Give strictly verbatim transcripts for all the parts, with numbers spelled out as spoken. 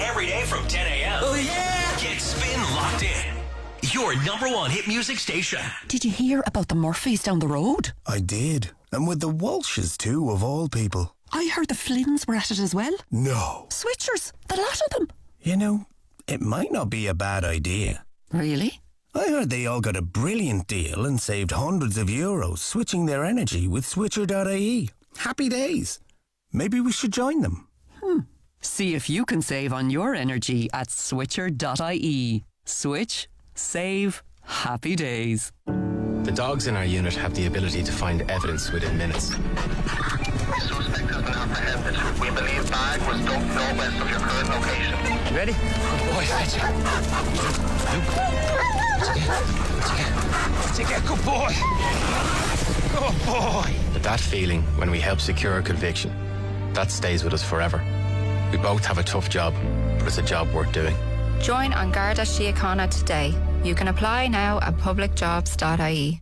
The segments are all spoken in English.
every day from ten a.m. Oh, yeah! Get Spin Locked In. Your number one hit music station. Did you hear about the Murphys down the road? I did. And with the Walshes too, of all people. I heard the Flynns were at it as well. No. Switchers, the lot of them. You know, it might not be a bad idea. Really? I heard they all got a brilliant deal and saved hundreds of euros switching their energy with switcher dot I E. Happy days. Maybe we should join them. Hmm. See if you can save on your energy at switcher dot I E. Switch, save, happy days. The dogs in our unit have the ability to find evidence within minutes. Suspect has been apprehended. We believe bag was dumped northwest of your current location. You ready? Good boy, Fletcher. What's it get? Good boy. Good boy. But that feeling when we help secure a conviction, that stays with us forever. We both have a tough job, but it's a job worth doing. Join An Garda Síochána today. You can apply now at public jobs dot I E.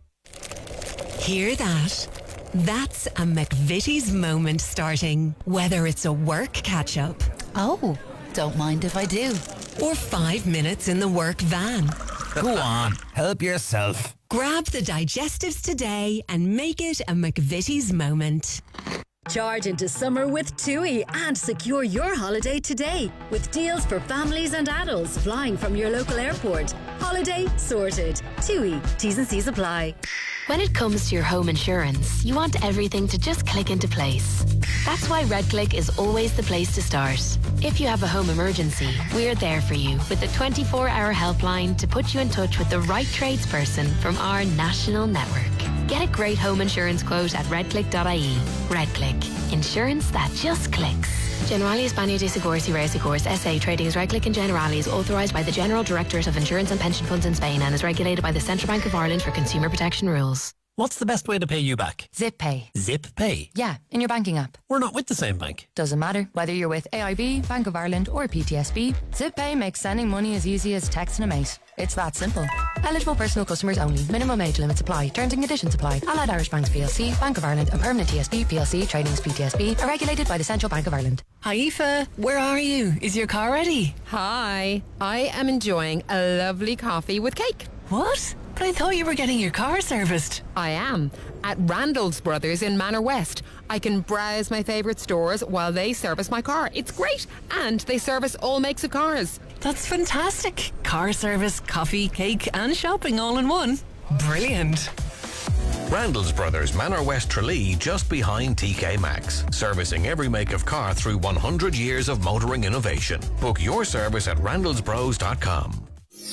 Hear that? That's a McVitie's moment starting. Whether it's a work catch-up. Oh, don't mind if I do. Or five minutes in the work van. Go on, help yourself. Grab the digestives today and make it a McVitie's moment. Charge into summer with TUI and secure your holiday today with deals for families and adults flying from your local airport. Holiday sorted. TUI. T's and C's apply. When it comes to your home insurance, you want everything to just click into place. That's why RedClick is always the place to start. If you have a home emergency, we're there for you with a twenty-four hour helpline to put you in touch with the right tradesperson from our national network. Get a great home insurance quote at redclick dot I E. RedClick. Insurance that just clicks. Generali España de Seguros y Reasegurs S A trading as RedClick and Generali is authorised by the General Directorate of Insurance and Pension Funds in Spain and is regulated by the Central Bank of Ireland for consumer protection rules. What's the best way to pay you back? Zip Pay. Zip Pay? Yeah, in your banking app. We're not with the same bank. Doesn't matter. Whether you're with A I B, Bank of Ireland or P T S B, Zip Pay makes sending money as easy as texting a mate. It's that simple. Eligible personal customers only. Minimum age limits apply. Terms and conditions apply. Allied Irish Banks P L C, Bank of Ireland and Permanent T S B P L C trading as P T S B are regulated by the Central Bank of Ireland. Hi Aoife, where are you? Is your car ready? Hi, I am enjoying a lovely coffee with cake. What? But I thought you were getting your car serviced. I am. At Randall's Brothers in Manor West. I can browse my favourite stores while they service my car. It's great. And they service all makes of cars. That's fantastic. Car service, coffee, cake and shopping all in one. Brilliant. Randall's Brothers, Manor West Tralee, just behind T K Maxx. Servicing every make of car through one hundred years of motoring innovation. Book your service at randalls bros dot com.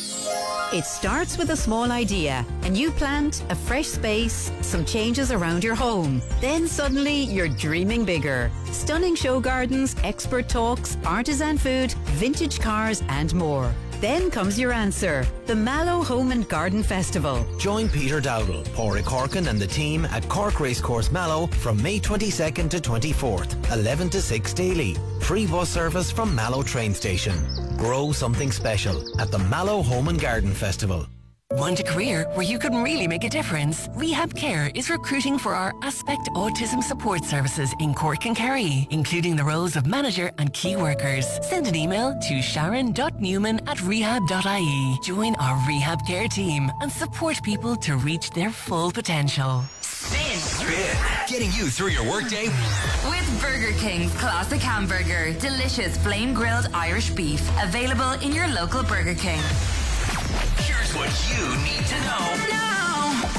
It starts with a small idea, a new plant, a fresh space, some changes around your home. Then suddenly you're dreaming bigger. Stunning show gardens, expert talks, artisan food, vintage cars and more. Then comes your answer, the Mallow Home and Garden Festival. Join Peter Dowdall, Pádraig Corkin and the team at Cork Racecourse Mallow from May twenty-second to twenty-fourth, eleven to six daily. Free bus service from Mallow train station. Grow something special at the Mallow Home and Garden Festival. Want a career where you can really make a difference? Rehab Care is recruiting for our Aspect Autism Support Services in Cork and Kerry, including the roles of manager and key workers. Send an email to sharon dot newman at rehab dot I E. Join our Rehab Care team and support people to reach their full potential. Spin. Spin. Getting you through your workday. With Burger King's Classic Hamburger. Delicious flame grilled Irish beef. Available in your local Burger King. Here's what you need to know now.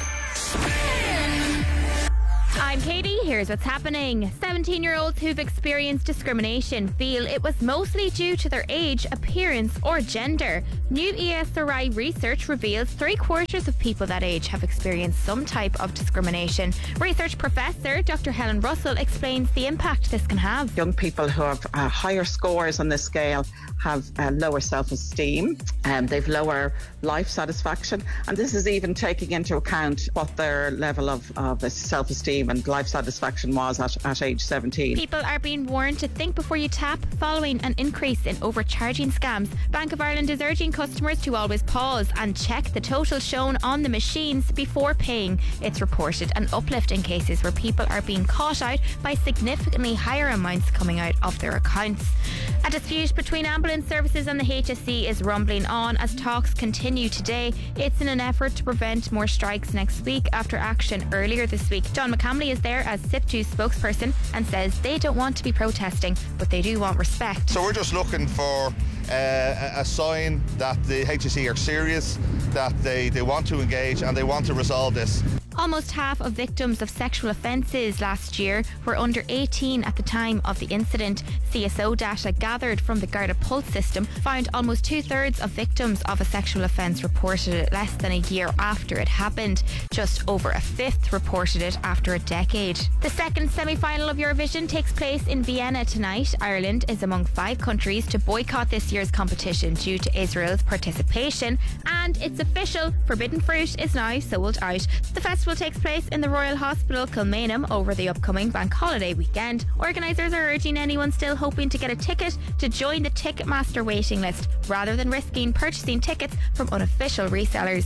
Spin. I'm Katie. Here's what's happening. seventeen-year-olds who've experienced discrimination feel it was mostly due to their age, appearance or gender. New E S R I research reveals three quarters of people that age have experienced some type of discrimination. Research professor Doctor Helen Russell explains the impact this can have. Young people who have uh, higher scores on this scale have uh, lower self-esteem, and um, they've lower life satisfaction, and this is even taking into account what their level of, of self-esteem team, and life satisfaction was at, at age seventeen. People are being warned to think before you tap following an increase in overcharging scams. Bank of Ireland is urging customers to always pause and check the total shown on the machines before paying. It's reported an uplift in cases where people are being caught out by significantly higher amounts coming out of their accounts. A dispute between ambulance services and the H S E is rumbling on as talks continue today. It's in an effort to prevent more strikes next week after action earlier this week. John McCamley is there as S I P two spokesperson and says they don't want to be protesting, but they do want respect. So we're just looking for uh, a sign that the H S E are serious, that they, they want to engage and they want to resolve this. Almost half of victims of sexual offences last year were under eighteen at the time of the incident. C S O data gathered from the Garda Pulse system found almost two-thirds of victims of a sexual offence reported it less than a year after it happened. Just over a fifth reported it after a decade. The second semi-final of Eurovision takes place in Vienna tonight. Ireland is among five countries to boycott this year's competition due to Israel's participation, and it's official, Forbidden Fruit is now sold out. The festival takes place in the Royal Hospital Kilmainham over the upcoming bank holiday weekend. Organisers are urging anyone still hoping to get a ticket to join the Ticketmaster waiting list rather than risking purchasing tickets from unofficial resellers.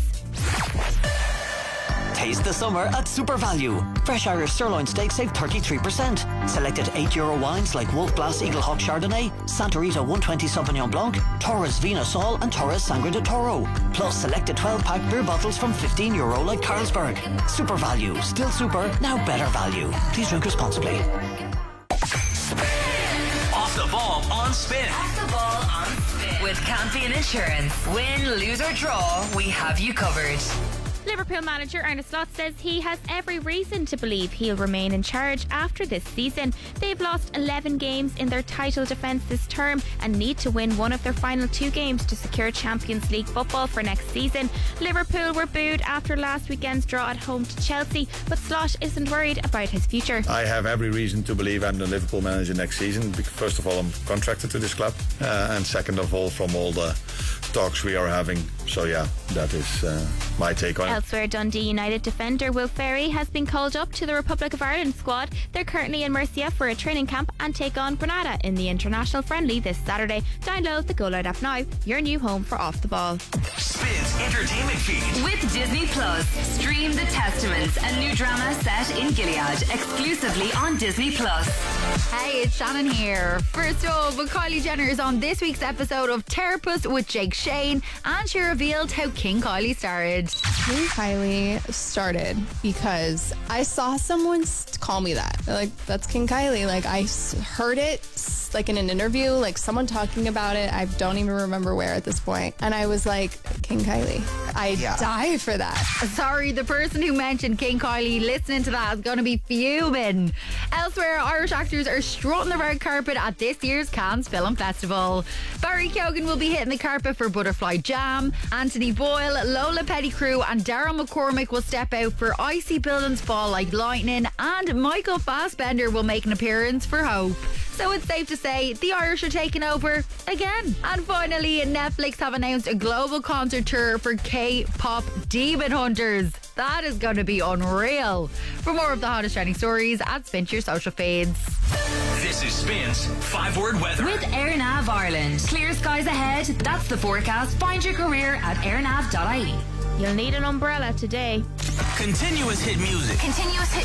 Taste the summer at Super Value. Fresh Irish sirloin steak save thirty-three percent. Selected eight euro wines like Wolf Blass Eagle Hawk Chardonnay, Santorita one twenty Sauvignon Blanc, Torres Vina Sol and Torres Sangre de Toro. Plus selected twelve pack beer bottles from fifteen euro like Carlsberg. Super Value. Still super, now better value. Please drink responsibly. Off the ball on Spin. Off the ball on Spin. With Campion Insurance. Win, lose or draw, we have you covered. Liverpool manager Arne Slot says he has every reason to believe he'll remain in charge after this season. They've lost eleven games in their title defence this term and need to win one of their final two games to secure Champions League football for next season. Liverpool were booed after last weekend's draw at home to Chelsea, but Slot isn't worried about his future. I have every reason to believe I'm the Liverpool manager next season. First of all, I'm contracted to this club, uh, and second of all, from all the talks we are having. So yeah, that is uh, my take on it. Elsewhere, Dundee United defender Will Ferry has been called up to the Republic of Ireland squad. They're currently in Murcia for a training camp and take on Granada in the international friendly this Saturday. Download the Go Loud app now, your new home for Off the Ball. Spins entertainment feed. With Disney Plus, stream The Testaments, a new drama set in Gilead, exclusively on Disney Plus. Hey, it's Shannon here. First up, Kylie Jenner is on this week's episode of Therapist with Jake Shane, and she revealed how King Kylie started. King Kylie started because I saw someone call me that. They're like, that's King Kylie. Like, I heard it like in an interview, like someone talking about it. I don't even remember where at this point. And I was like, King Kylie. I yeah. die for that. Sorry, the person who mentioned King Kylie listening to that is going to be fuming. Elsewhere, Irish actors are strutting the red carpet at this year's Cannes Film Festival. Barry Keoghan will be hitting the carpet for Butterfly Jam. Anthony Boyle, Lola Pettigrew and Daryl McCormick will step out for I See Buildings Fall Like Lightning, and Michael Fassbender will make an appearance for Hope. So it's safe to say the Irish are taking over again. And finally, Netflix have announced a global concert tour for K-pop Demon Hunters. That is going to be unreal. For more of the hottest trending stories, add Spin to your social feeds. This is Spin's five-word weather. With AirNav Ireland. Clear skies ahead. That's the forecast. Find your career at airnav dot I E. You'll need an umbrella today. Continuous hit music. Continuous hit